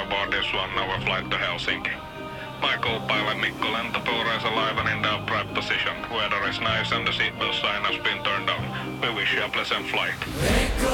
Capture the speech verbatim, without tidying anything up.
aboard this one-hour flight to Helsinki. My co-pilot Mikko Lentopuuro is alive and in the upright position. Weather is nice and the seatbelt sign has been turned on. We wish you a pleasant flight.